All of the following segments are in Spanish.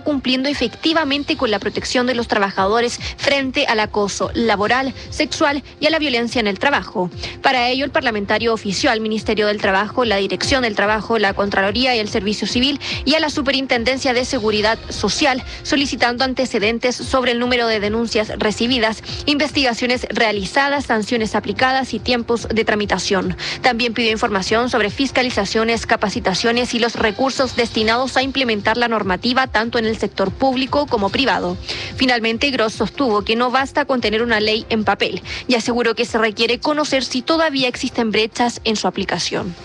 cumpliendo efectivamente con la protección de los trabajadores frente al acoso laboral, sexual y a la violencia en el trabajo. Para ello, el parlamentario ofició al Ministerio del Trabajo, la Dirección del Trabajo, la Contraloría y el Servicio Civil y a la Superintendencia de Seguridad Social, solicitando antecedentes sobre el número de denuncias recibidas, investigaciones realizadas, sanciones aplicadas y tiempos de tramitación. También pidió información sobre fiscalizaciones, capacitaciones y los recursos destinados a implementar la normativa tanto en el sector público como privado. Finalmente, Gross sostuvo que no basta con tener una ley en papel y aseguró que se requiere conocer si todavía existen brechas en su aplicación.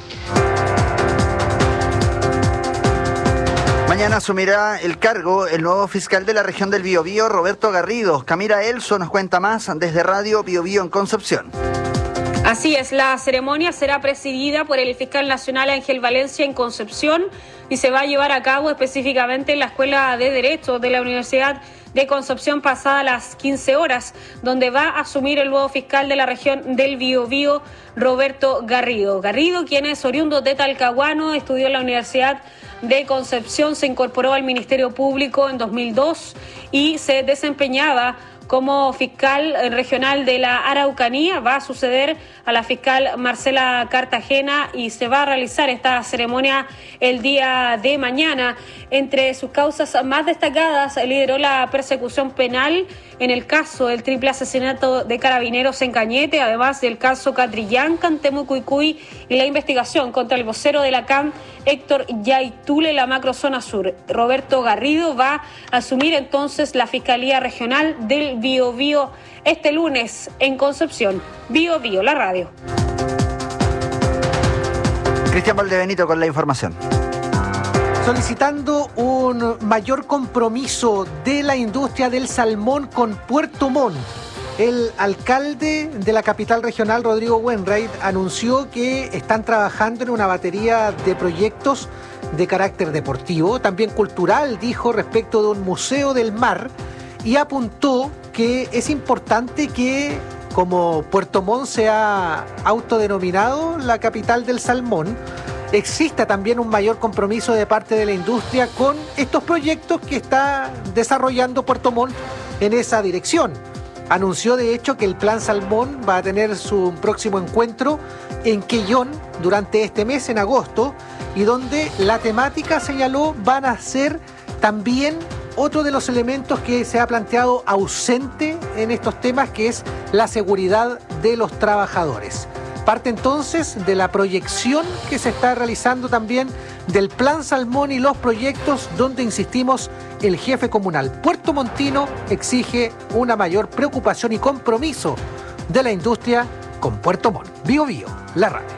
Mañana asumirá el cargo el nuevo fiscal de la región del Biobío, Roberto Garrido. Camila Elso nos cuenta más desde Radio Biobío en Concepción. Así es, la ceremonia será presidida por el fiscal nacional Ángel Valencia en Concepción y se va a llevar a cabo específicamente en la Escuela de Derecho de la Universidad de Concepción pasada las 15 horas, donde va a asumir el nuevo fiscal de la región del Biobío, Roberto Garrido. Garrido, quien es oriundo de Talcahuano, estudió en la Universidad de Concepción, se incorporó al Ministerio Público en 2002 y se desempeñaba como fiscal regional de la Araucanía. Va a suceder a la fiscal Marcela Cartagena y se va a realizar esta ceremonia el día de mañana. Entre sus causas más destacadas, lideró la persecución penal en el caso del triple asesinato de carabineros en Cañete, además del caso Catrillanca en Temucuicui y la investigación contra el vocero de la CAM, Héctor Yaitule, la macrozona sur. Roberto Garrido va a asumir entonces la Fiscalía Regional del Biobío este lunes en Concepción. Biobío, la radio. Cristian Valdebenito con la información. Solicitando un mayor compromiso de la industria del salmón con Puerto Montt. El alcalde de la capital regional, Rodrigo Wainwright, anunció que están trabajando en una batería de proyectos de carácter deportivo, también cultural, dijo, respecto de un museo del mar, y apuntó que es importante que, como Puerto Montt se ha autodenominado la capital del salmón, exista también un mayor compromiso de parte de la industria con estos proyectos que está desarrollando Puerto Montt en esa dirección. Anunció de hecho que el Plan Salmón va a tener su próximo encuentro en Quellón durante este mes, en agosto, y donde la temática, señaló, van a ser también otro de los elementos que se ha planteado ausente en estos temas, que es la seguridad de los trabajadores. Parte entonces de la proyección que se está realizando también del Plan Salmón y los proyectos donde, insistimos, el jefe comunal puertomontino exige una mayor preocupación y compromiso de la industria con Puerto Montt. Biobío, la radio.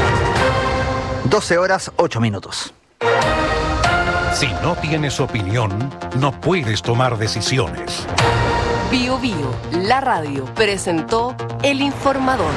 12:08. Si no tienes opinión, no puedes tomar decisiones. Biobío, la radio, presentó El Informador.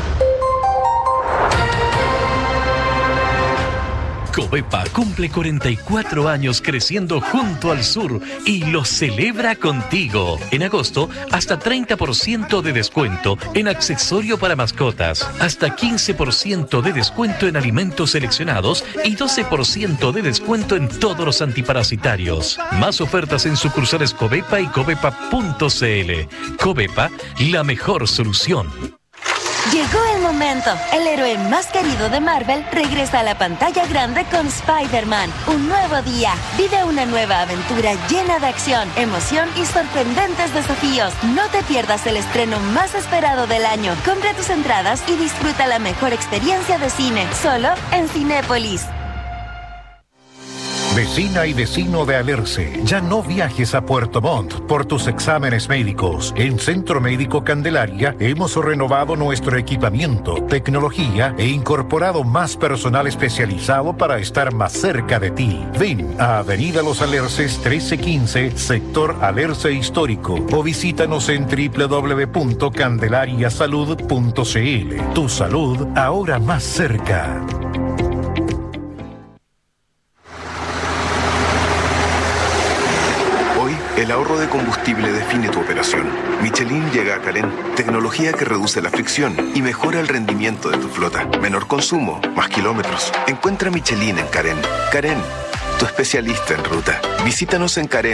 Covepa cumple 44 años creciendo junto al sur y lo celebra contigo. En agosto, hasta 30% de descuento en accesorio para mascotas, hasta 15% de descuento en alimentos seleccionados y 12% de descuento en todos los antiparasitarios. Más ofertas en sucursales Covepa y covepa.cl. Covepa, la mejor solución. Llegó el momento. El héroe más querido de Marvel regresa a la pantalla grande con Spider-Man. Un nuevo día. Vive una nueva aventura llena de acción, emoción y sorprendentes desafíos. No te pierdas el estreno más esperado del año. Compra tus entradas y disfruta la mejor experiencia de cine. Solo en Cinépolis. Vecina y vecino de Alerce, ya no viajes a Puerto Montt por tus exámenes médicos. En Centro Médico Candelaria hemos renovado nuestro equipamiento, tecnología e incorporado más personal especializado para estar más cerca de ti. Ven a Avenida Los Alerces 1315, sector Alerce Histórico, o visítanos en www.candelariasalud.cl. Tu salud ahora más cerca. El ahorro de combustible define tu operación. Michelin llega a Carén, tecnología que reduce la fricción y mejora el rendimiento de tu flota. Menor consumo, más kilómetros. Encuentra Michelin en Carén. Carén, tu especialista en ruta. Visítanos en Carén.